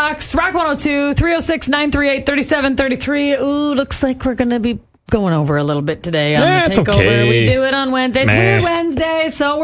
Rocks, Rock 102, 306-938-3733. Ooh, looks like we're going to be going over a little bit today on the Takeover. Okay. We do it on Wednesdays. It's Weird Wednesday, so